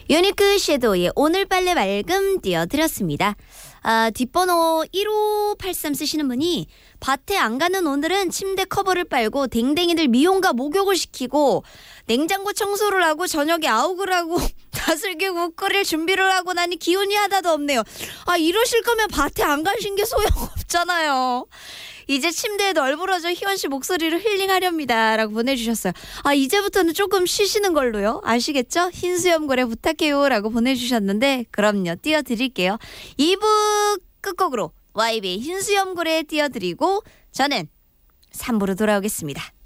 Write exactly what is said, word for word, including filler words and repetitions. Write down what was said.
유니크 섀도우의 오늘 빨래 맑음 띄워드렸습니다. 아, 뒷번호 일오팔삼 쓰시는 분이 밭에 안 가는 오늘은 침대 커버를 빨고 댕댕이들 미용과 목욕을 시키고 냉장고 청소를 하고 저녁에 아욱을 하고 다슬기 국 끓일 준비를 하고 나니 기운이 하나도 없네요. 아, 이러실 거면 밭에 안 가신 게 소용없잖아요. 이제 침대에 널브러져 희원씨 목소리를 힐링하렵니다 라고 보내주셨어요. 아, 이제부터는 조금 쉬시는 걸로요. 아시겠죠? 흰수염고래 부탁해요 라고 보내주셨는데 그럼요, 띄워드릴게요. 이 부 끝곡으로 와이비의 흰수염고래 띄워드리고 저는 삼 부로 돌아오겠습니다.